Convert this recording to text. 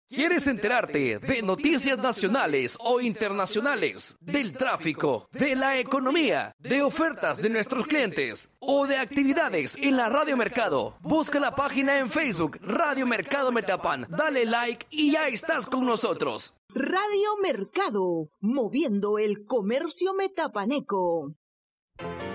¿Quieres enterarte de noticias nacionales o internacionales, del tráfico, de la economía, de ofertas de nuestros clientes o de actividades en la Radio Mercado? Busca la página en Facebook Radio Mercado Metapan, dale like y ya estás con nosotros. Radio Mercado, moviendo el comercio metapaneco.